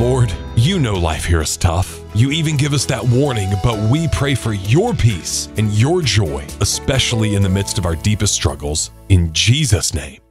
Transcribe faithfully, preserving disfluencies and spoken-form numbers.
Lord, you know life here is tough. You even give us that warning, but we pray for your peace and your joy, especially in the midst of our deepest struggles. In Jesus' name.